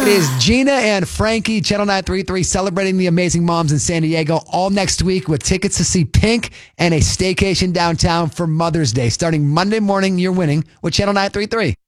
It is Gina and Frankie, Channel 933, celebrating the amazing moms in San Diego all next week with tickets to see Pink and a staycation downtown for Mother's Day. Starting Monday morning, you're winning with Channel 933.